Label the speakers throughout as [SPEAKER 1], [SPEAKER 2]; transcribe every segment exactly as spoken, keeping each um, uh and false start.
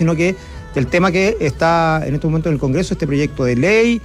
[SPEAKER 1] sino que del tema que está en este momento en el Congreso, este proyecto de ley,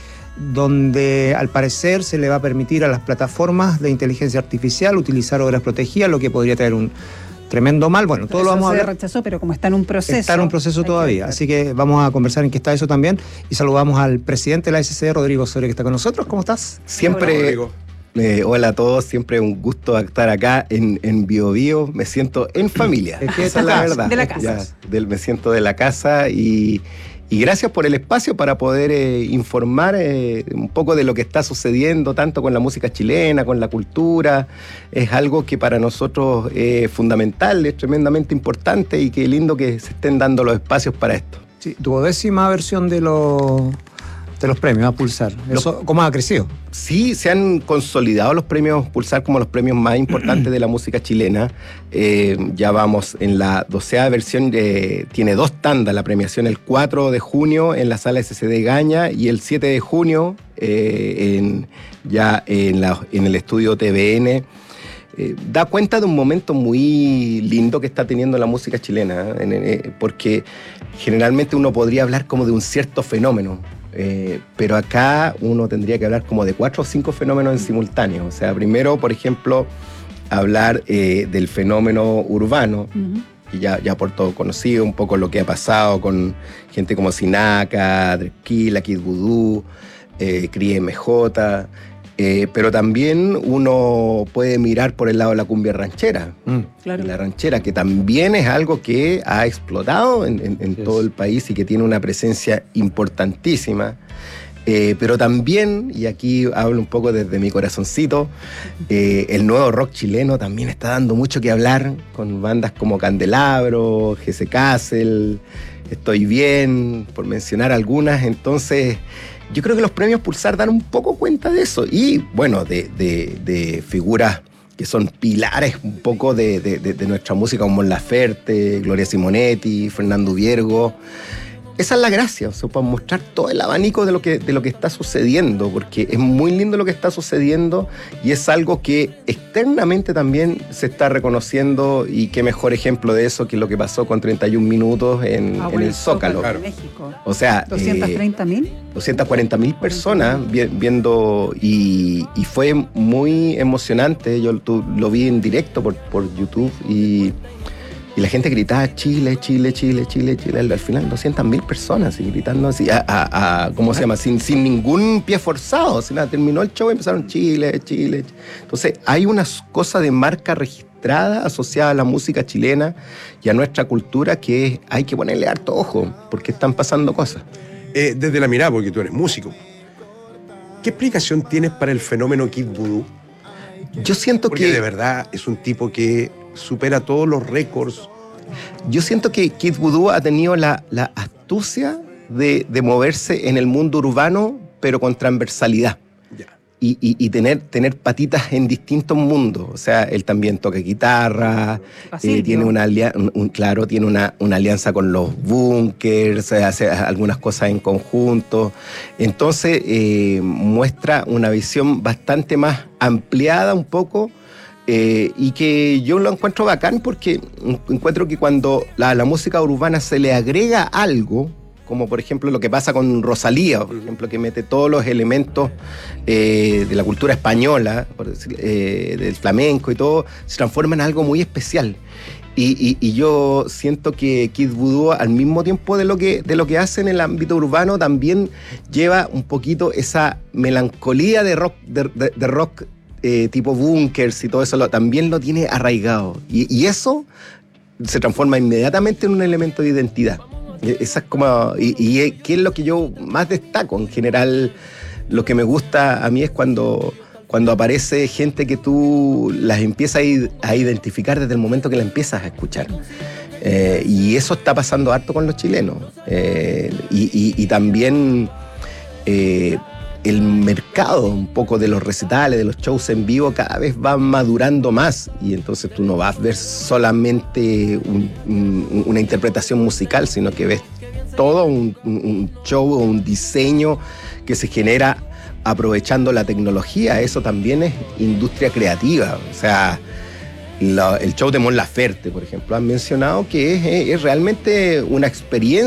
[SPEAKER 1] donde al parecer se le va a permitir a las plataformas de inteligencia artificial utilizar obras protegidas, lo que podría traer un tremendo mal. Bueno, todo lo vamos a ver.
[SPEAKER 2] Se rechazó, pero como está en un proceso.
[SPEAKER 1] Está en un proceso todavía, que así que vamos a conversar en qué está eso también. Y saludamos al presidente de la A S C, Rodrigo Osorio, que está con nosotros. ¿Cómo estás?
[SPEAKER 3] Siempre, hola, eh, hola a todos, siempre un gusto estar acá en, en Bio Bio. Me siento en familia, esa es la verdad.
[SPEAKER 2] De la casa.
[SPEAKER 3] Ya, del, me siento de la casa y... Y gracias por el espacio para poder eh, informar eh, un poco de lo que está sucediendo, tanto con la música chilena, con la cultura. Es algo que para nosotros es fundamental, es tremendamente importante y qué lindo que se estén dando los espacios para esto.
[SPEAKER 1] Sí, tu décima versión de los... de los premios a Pulsar. Eso, ¿cómo ha crecido?
[SPEAKER 3] Sí, se han consolidado los premios Pulsar como los premios más importantes de la música chilena. Eh, ya vamos en la doceava versión, eh, tiene dos tandas la premiación, el cuatro de junio en la sala S C D Gaña y el siete de junio eh, en, ya en, la, en el estudio T V N. Eh, da cuenta de un momento muy lindo que está teniendo la música chilena, ¿eh? Eh, porque generalmente uno podría hablar como de un cierto fenómeno. Eh, pero acá uno tendría que hablar como de cuatro o cinco fenómenos en simultáneo. O sea, primero, por ejemplo, hablar eh, del fenómeno urbano, uh-huh. y ya, ya por todo conocido, un poco lo que ha pasado con gente como Sinaka, Drepkila, Kid Voodoo, eh, Cris M J, eh, pero también uno puede mirar por el lado de la cumbia ranchera. Mm, claro. La ranchera, que también es algo que ha explotado en, en, en yes. todo el país y que tiene una presencia importantísima. Eh, pero también, y aquí hablo un poco desde mi corazoncito, eh, el nuevo rock chileno también está dando mucho que hablar, con bandas como Candelabro, G C Castle, Estoy Bien, por mencionar algunas. Entonces, yo creo que los premios Pulsar dan un poco cuenta de eso. Y, bueno, de, de, de figuras que son pilares un poco de, de, de, de nuestra música, como Mon Laferte, Gloria Simonetti, Fernando Viergo. Esa es la gracia, o sea, para mostrar todo el abanico de lo que, de lo que está sucediendo, porque es muy lindo lo que está sucediendo y es algo que externamente también se está reconociendo, y qué mejor ejemplo de eso que lo que pasó con treinta y un minutos en,
[SPEAKER 2] ah,
[SPEAKER 3] en el Zócalo.
[SPEAKER 2] Claro. México.
[SPEAKER 3] O sea,
[SPEAKER 2] ¿doscientos treinta mil?
[SPEAKER 3] Eh, doscientas cuarenta mil personas viendo, y, y fue muy emocionante. Yo tú, lo vi en directo por, por YouTube y... Y la gente gritaba Chile, Chile, Chile, Chile, Chile. Al final doscientas mil personas y gritando así, a, a, a, ¿cómo se llama? Sin, sin ningún pie forzado. Así, nada, terminó el show y empezaron Chile, Chile. Entonces hay una cosa de marca registrada asociada a la música chilena y a nuestra cultura que hay que ponerle harto ojo, porque están pasando cosas.
[SPEAKER 4] Eh, desde la mirada, porque tú eres músico, ¿qué explicación tienes para el fenómeno Kid Voodoo?
[SPEAKER 3] Yo siento
[SPEAKER 4] porque
[SPEAKER 3] que...
[SPEAKER 4] de verdad es un tipo que supera todos los récords.
[SPEAKER 3] Yo siento que Kid Voodoo ha tenido la, la astucia de, de moverse en el mundo urbano, pero con transversalidad. Yeah. Y, y, y tener, tener patitas en distintos mundos. O sea, él también toca guitarra, eh, tiene una alia- un, un, claro, tiene una, una alianza con los Bunkers, hace algunas cosas en conjunto. Entonces, eh, muestra una visión bastante más ampliada un poco. Eh, y que yo lo encuentro bacán porque encuentro que cuando la, la música urbana se le agrega algo, como por ejemplo lo que pasa con Rosalía, por ejemplo, que mete todos los elementos eh, de la cultura española, por decir, eh, del flamenco y todo, se transforma en algo muy especial. Y, y, y yo siento que Kid Voodoo, al mismo tiempo de lo que, de lo que hace en el ámbito urbano, también lleva un poquito esa melancolía de rock, de, de, de rock Eh, tipo Bunkers y todo eso, lo, también lo tiene arraigado. Y, y eso se transforma inmediatamente en un elemento de identidad. Esa es como, y, y qué es lo que yo más destaco. En general, lo que me gusta a mí es cuando, cuando aparece gente que tú las empiezas a, a identificar desde el momento que la empiezas a escuchar. Eh, y eso está pasando harto con los chilenos. Eh, y, y, y también... Eh, el mercado un poco de los recitales, de los shows en vivo, cada vez va madurando más, y entonces tú no vas a ver solamente un, un, una interpretación musical, sino que ves todo un, un show o un diseño que se genera aprovechando la tecnología. Eso también es industria creativa. O sea, la, el show de Mon Laferte, por ejemplo, han mencionado que es, es realmente una experiencia